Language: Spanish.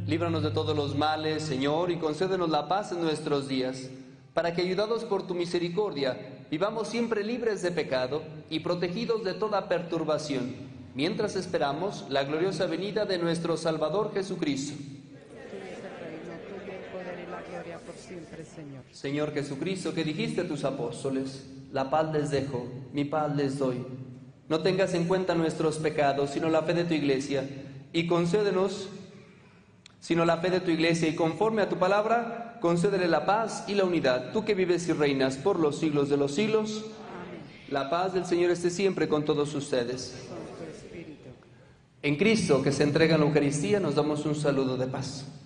Líbranos de todos los males, Señor, y concédenos la paz en nuestros días, para que, ayudados por tu misericordia, vivamos siempre libres de pecado y protegidos de toda perturbación, mientras esperamos la gloriosa venida de nuestro Salvador Jesucristo. Señor Jesucristo, que dijiste a tus apóstoles: la paz les dejo, mi paz les doy. No tengas en cuenta nuestros pecados, sino la fe de tu Iglesia, y concédenos, y conforme a tu palabra, concédele la paz y la unidad, tú que vives y reinas por los siglos de los siglos. Amén. La paz del Señor esté siempre con todos ustedes. En Cristo, que se entrega en la Eucaristía, nos damos un saludo de paz.